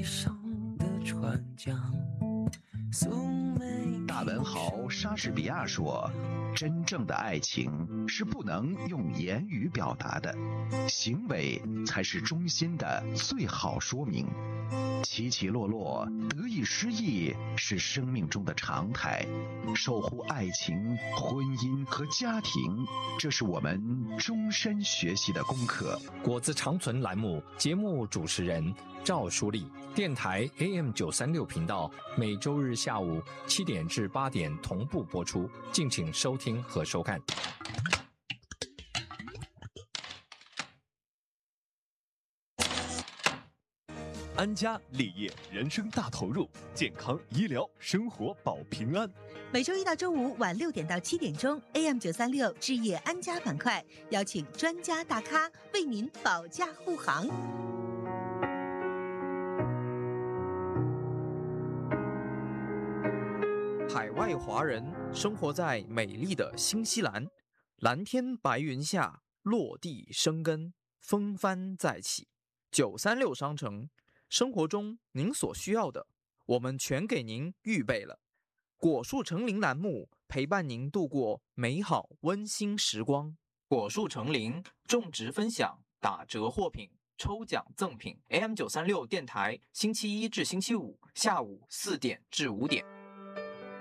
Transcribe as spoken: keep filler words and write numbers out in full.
上的船桨。 大文豪莎士比亚说，真正的爱情是不能用言语表达的，行为才是衷心的最好说明。起起落落，得意失意是生命中的常态，守护爱情、婚姻和家庭，这是我们终身学习的功课。 果子长存栏目节目主持人赵淑丽，电台 A M 九三六频道，每周日下午七点至八点同步播出，敬请收听和收看。 安家立业，人生大投入，健康医疗，生活保平安。 每周一到周五晚六点到七点钟 ，A M 九三六置业安家板块，邀请专家大咖为您保驾护航。 海外华人生活在美丽的新西兰，蓝天白云下落地生根，风帆再起。九三六商城，生活中您所需要的，我们全给您预备了。果树成林栏目陪伴您度过美好温馨时光。果树成林种植分享，打折货品，抽奖赠品。A M 九三六电台，星期一至星期五下午四点至五点。